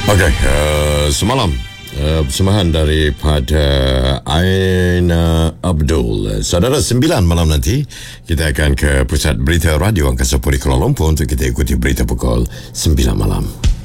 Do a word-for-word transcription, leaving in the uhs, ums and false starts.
Okey, uh, semalam uh, persembahan daripada Aina Abdul. Saudara, sembilan malam nanti kita akan ke Pusat Berita Radio Angkasa Puri Kuala Lumpur untuk kita ikuti berita pukul sembilan malam.